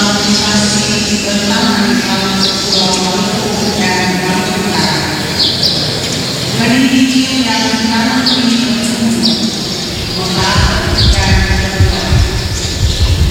normalisasi tentang manfaat Pulau Maluku dan Natuna. Penelitian yang pertama